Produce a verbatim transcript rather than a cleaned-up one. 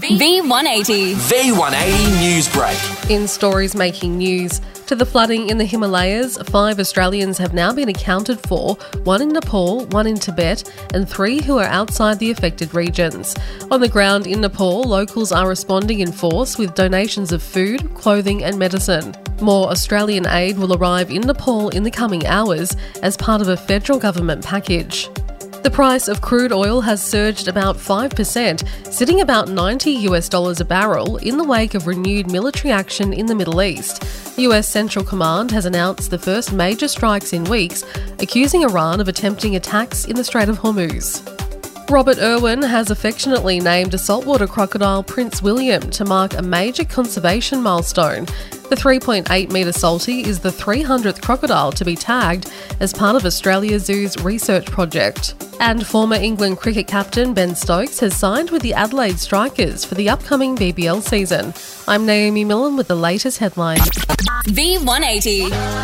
V one eighty. V one eighty News Break. In stories making news, to the flooding in the Himalayas, five Australians have now been accounted for, one in Nepal, one in Tibet, and three who are outside the affected regions. On the ground in Nepal, locals are responding in force with donations of food, clothing and medicine. More Australian aid will arrive in Nepal in the coming hours as part of a federal government package. The price of crude oil has surged about five percent, sitting about ninety US dollars a barrel in the wake of renewed military action in the Middle East. U S Central Command has announced the first major strikes in weeks, accusing Iran of attempting attacks in the Strait of Hormuz. Robert Irwin has affectionately named a saltwater crocodile Prince William to mark a major conservation milestone. The three point eight metre salty is the three hundredth crocodile to be tagged as part of Australia Zoo's research project. And former England cricket captain Ben Stokes has signed with the Adelaide Strikers for the upcoming B B L season. I'm Naomi Millen with the latest headlines. V one eighty.